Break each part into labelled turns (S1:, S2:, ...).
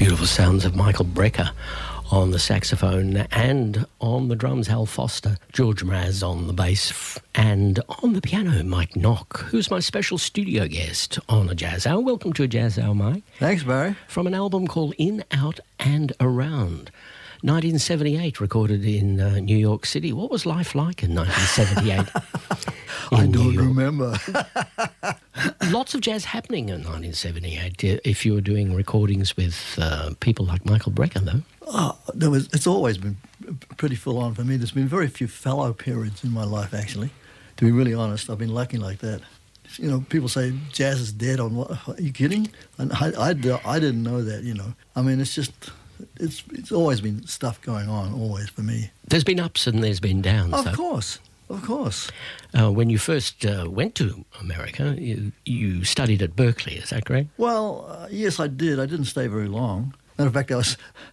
S1: Beautiful sounds of Michael Brecker on the saxophone and on the drums, Hal Foster, George Mraz on the bass, and on the piano, Mike Nock, who's my special studio guest on a Jazz Hour. Welcome to a Jazz Hour, Mike.
S2: Thanks, Barry.
S1: From an album called In, Out and Around. 1978, recorded in New York City. What was life like in 1978?
S2: I don't remember.
S1: Lots of jazz happening in 1978. If you were doing recordings with people like Michael Brecker, though.
S2: Oh, it's always been pretty full on for me. There's been very few fallow periods in my life, actually. To be really honest, I've been lucky like that. You know, people say jazz is dead. Are you kidding? And I didn't know that. You know, I mean, it's just. It's always been stuff going on, always, for me.
S1: There's been ups and there's been downs,
S2: Of course.
S1: When you first went to America, you studied at Berkeley, is that correct?
S2: Well, yes, I did. I didn't stay very long. Matter of fact,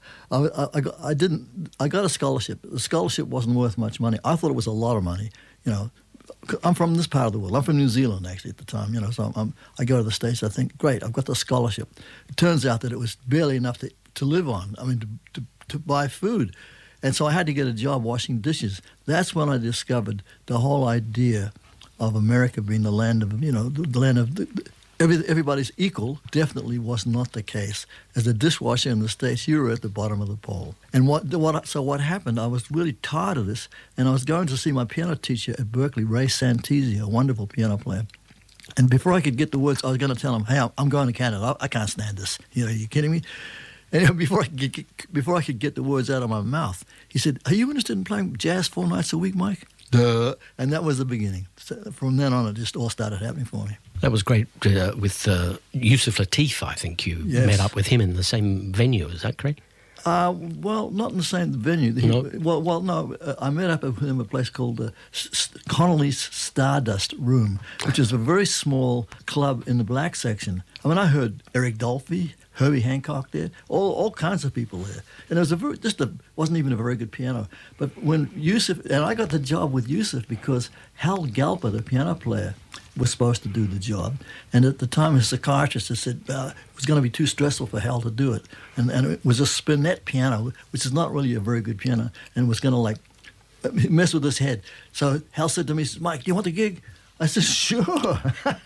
S2: I got a scholarship. The scholarship wasn't worth much money. I thought it was a lot of money, you know. I'm from this part of the world. I'm from New Zealand, actually, at the time, you know. So I go to the States, I think, great, I've got the scholarship. It turns out that it was barely enough to live on, I mean, to buy food. And so I had to get a job washing dishes. That's when I discovered the whole idea of America being the land of, you know, the land of everybody's equal. Definitely was not the case. As a dishwasher in the States, you were at the bottom of the pole. And so what happened, I was really tired of this, and I was going to see my piano teacher at Berkeley, Ray Santisi, a wonderful piano player. And before I could get the words, I was going to tell him, hey, I'm going to Canada. I can't stand this. You know, are you kidding me? And before I could get the words out of my mouth, he said, "Are you interested in playing jazz 4 nights a week, Mike?" Duh. And that was the beginning. So from then on, it just all started happening for me.
S1: That was great with Yusef Lateef, I think you met up with him in the same venue, is that correct?
S2: Well, not in the same venue. No. I met up with him at a place called Connolly's Stardust Room, which is a very small club in the black section. I mean, I heard Eric Dolphy, Herbie Hancock there, all kinds of people there. And it was wasn't even a very good piano. But when Yusef, and I got the job with Yusef because Hal Galper, the piano player, was supposed to do the job. And at the time, his psychiatrist had said it was going to be too stressful for Hal to do it. And it was a spinet piano, which is not really a very good piano, and it was going to mess with his head. So Hal said to me, "Mike, do you want the gig?" I said, "Sure."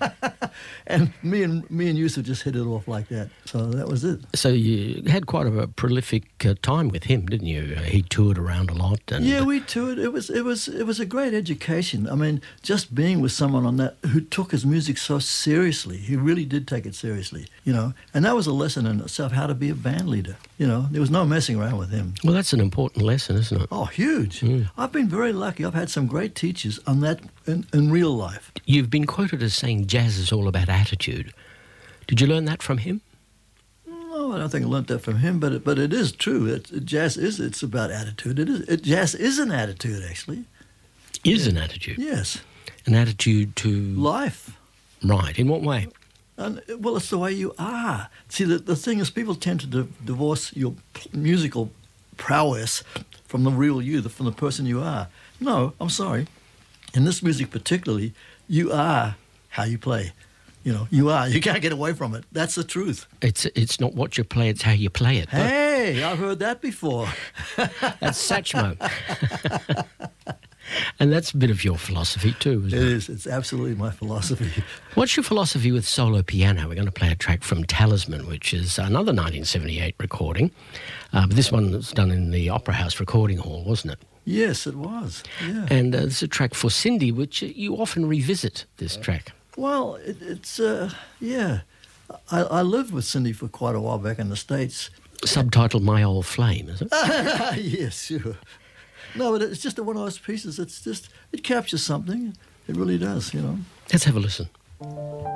S2: And me and Yusef just hit it off like that. So that was it.
S1: So you had quite a prolific time with him, didn't you? He toured around a lot. And
S2: yeah, we toured. It was a great education. I mean, just being with someone on that who took his music so seriously. He really did take it seriously, you know. And that was a lesson in itself, how to be a band leader. You know, there was no messing around with him.
S1: Well, that's an important lesson, isn't it?
S2: Oh, huge. I've been very lucky. I've had some great teachers on that in real life.
S1: You've been quoted as saying jazz is all about attitude. Did you learn that from him?
S2: No, I don't think I learned that from him, but it is true. It's about attitude. Jazz is an attitude, actually.
S1: An attitude?
S2: Yes.
S1: An attitude to...
S2: life.
S1: Right. In what way?
S2: Well, it's the way you are. See, the thing is, people tend to divorce your musical prowess from the real you, from the person you are. No, I'm sorry. In this music particularly, you are how you play. You know, you are. You can't get away from it. That's the truth.
S1: It's not what you play, it's how you play it.
S2: Hey, I've heard that before.
S1: That's Satchmo. And that's a bit of your philosophy too, isn't it?
S2: It is. It's absolutely my philosophy.
S1: What's your philosophy with solo piano? We're going to play a track from Talisman, which is another 1978 recording. But this one was done in the Opera House Recording Hall, wasn't it?
S2: Yes, it was. Yeah.
S1: And it's a track for Cindy, which you often revisit, this track.
S2: Well, yeah. I lived with Cindy for quite a while back in the States.
S1: Subtitled My Old Flame, is it?
S2: Yes, sure. No, but it's just one of those pieces. It captures something. It really does, you know.
S1: Let's have a listen.